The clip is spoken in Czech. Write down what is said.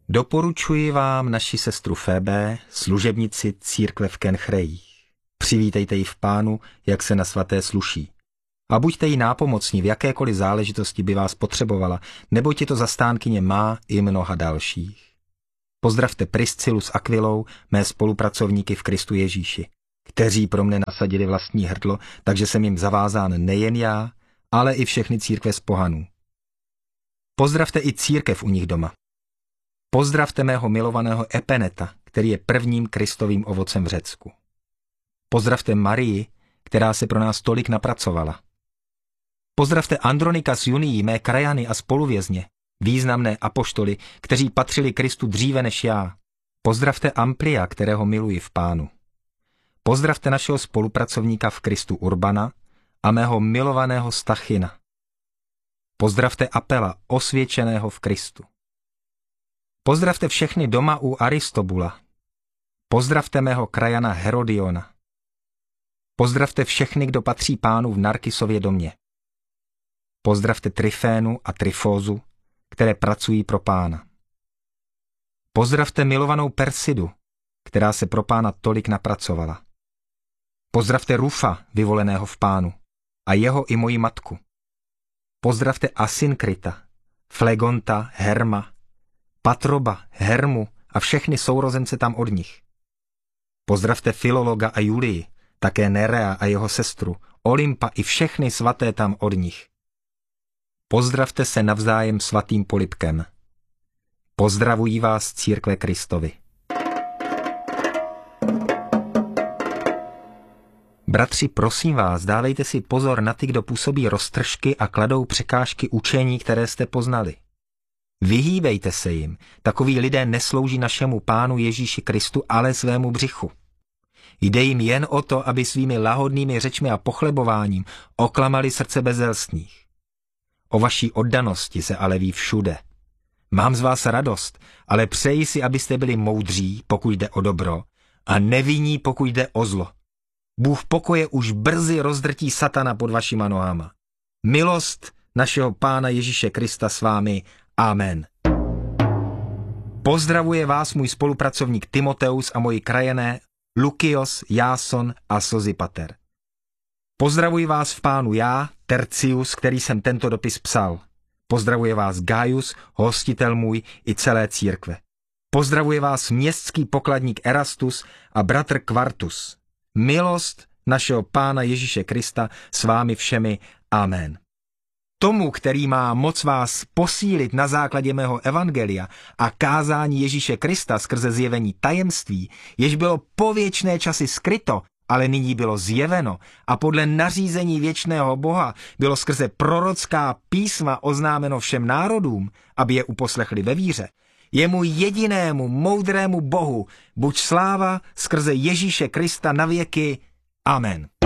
Doporučuji vám naši sestru Fébé, služebnici církve v Kenchrejích. Přivítejte ji v Pánu, jak se na svaté sluší. A buďte jí nápomocní v jakékoliv záležitosti by vás potřebovala, neboť je to zastánkyně má i mnoha dalších. Pozdravte Priscilu s Aquilou, mé spolupracovníky v Kristu Ježíši, kteří pro mne nasadili vlastní hrdlo, takže jsem jim zavázán nejen já, ale i všechny církve z pohanů. Pozdravte i církev u nich doma. Pozdravte mého milovaného Epeneta, který je prvním Kristovým ovocem v Řecku. Pozdravte Marii, která se pro nás tolik napracovala. Pozdravte Andronika s Junií, mé krajany a spoluvězně, významné apoštoly, kteří patřili Kristu dříve než já. Pozdravte Amplia, kterého miluji v Pánu. Pozdravte našeho spolupracovníka v Kristu Urbana a mého milovaného Stachina. Pozdravte Apela, osvědčeného v Kristu. Pozdravte všechny doma u Aristobula. Pozdravte mého krajana Herodiona. Pozdravte všechny, kdo patří Pánu v Narkisově domě. Pozdravte Tryfénu a Tryfózu, které pracují pro Pána. Pozdravte milovanou Persidu, která se pro Pána tolik napracovala. Pozdravte Rufa, vyvoleného v Pánu, a jeho i moji matku. Pozdravte Asynkrita, Flegonta, Herma, Patroba, Hermu a všechny sourozence tam od nich. Pozdravte Filologa a Julii, také Nerea a jeho sestru, Olympa i všechny svaté tam od nich. Pozdravte se navzájem svatým polibkem. Pozdravují vás církve Kristovi. Bratři, prosím vás, dávejte si pozor na ty, kdo působí roztržky a kladou překážky učení, které jste poznali. Vyhýbejte se jim, takoví lidé neslouží našemu Pánu Ježíši Kristu, ale svému břichu. Jde jim jen o to, aby svými lahodnými řečmi a pochlebováním oklamali srdce bezelstných. O vaší oddanosti se ale ví všude. Mám z vás radost, ale přeji si, abyste byli moudří, pokud jde o dobro, a nevinní, pokud jde o zlo. Bůh pokoje už brzy rozdrtí satana pod vašima nohama. Milost našeho Pána Ježíše Krista s vámi. Amen. Pozdravuje vás můj spolupracovník Timoteus a moji krajané Lukios, Jáson a Sozipater. Pozdravuji vás v Pánu já, Tercius, který jsem tento dopis psal. Pozdravuje vás Gaius, hostitel můj i celé církve. Pozdravuje vás městský pokladník Erastus a bratr Quartus. Milost našeho Pána Ježíše Krista s vámi všemi. Amen. Tomu, který má moc vás posílit na základě mého evangelia a kázání Ježíše Krista skrze zjevení tajemství, jež bylo po věčné časy skryto, ale nyní bylo zjeveno a podle nařízení věčného Boha bylo skrze prorocká písma oznámeno všem národům, aby je uposlechli ve víře. Jemu jedinému moudrému Bohu buď sláva skrze Ježíše Krista na věky. Amen.